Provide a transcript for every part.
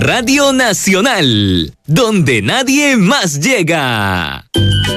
Radio Nacional, donde nadie más llega.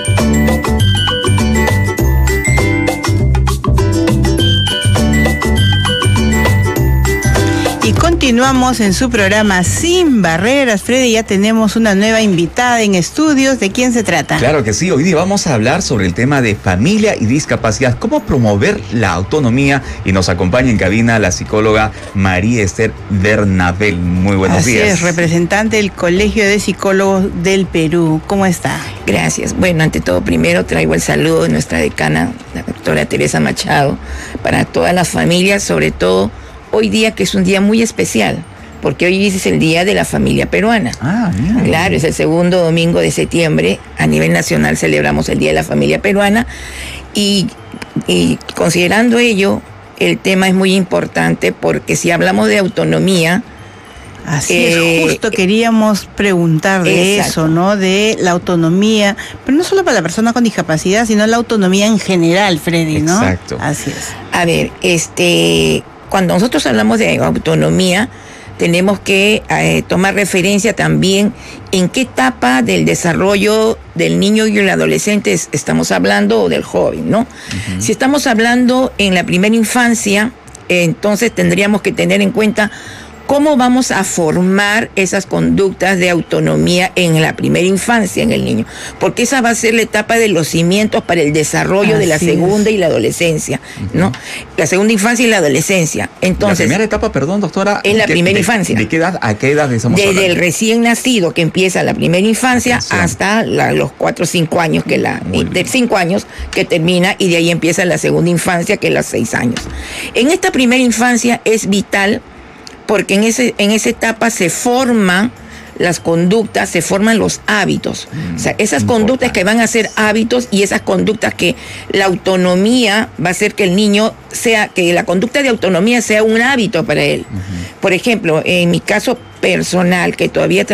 Y continuamos en su programa Sin Barreras. Freddy, ya tenemos una nueva invitada en estudios. ¿De quién se trata? Claro que sí, hoy día vamos a hablar sobre el tema de familia y discapacidad, cómo promover la autonomía, y nos acompaña en cabina la psicóloga María Esther Bernabel. Muy buenos días. Así es, representante del Colegio de Psicólogos del Perú. ¿Cómo está? Gracias. Bueno, ante todo, primero traigo el saludo de nuestra decana, la doctora Teresa Machado, para todas las familias, sobre todo hoy día, que es un día muy especial, porque hoy es el Día de la Familia Peruana. Bien. Claro, es el segundo domingo de septiembre. A nivel nacional celebramos el Día de la Familia Peruana, y considerando ello, el tema es muy importante, porque si hablamos de autonomía... Así es, justo queríamos preguntar de exacto. eso, ¿no? De la autonomía, pero no solo para la persona con discapacidad, sino la autonomía en general, Freddy, ¿no? Exacto. Así es. A ver, cuando nosotros hablamos de autonomía, tenemos que tomar referencia también en qué etapa del desarrollo del niño y el adolescente estamos hablando, o del joven, ¿no? Uh-huh. Si estamos hablando en la primera infancia, entonces tendríamos que tener en cuenta cómo vamos a formar esas conductas de autonomía en la primera infancia en el niño, porque esa va a ser la etapa de los cimientos para el desarrollo de la segunda y la adolescencia, ¿no? La segunda infancia y la adolescencia. Entonces, la primera etapa, perdón, doctora, es la primera infancia. ¿De qué edad a qué edad estamos hablando? Desde el recién nacido, que empieza la primera infancia, hasta los 4 o 5 años, de 5 años que termina, y de ahí empieza la segunda infancia, que es los 6 años. En esta primera infancia es vital, porque en esa etapa se forman las conductas, se forman los hábitos. O sea, esas conductas que van a ser hábitos, y esas conductas que la autonomía va a hacer que el niño que la conducta de autonomía sea un hábito para él. Por ejemplo, en mi caso personal, que todavía